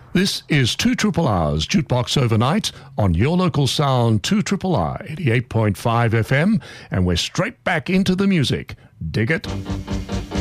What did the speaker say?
This is 2 Triple R's Jukebox Overnight on your local sound 2 Triple R 88.5 FM, and we're straight back into the music. Dig it?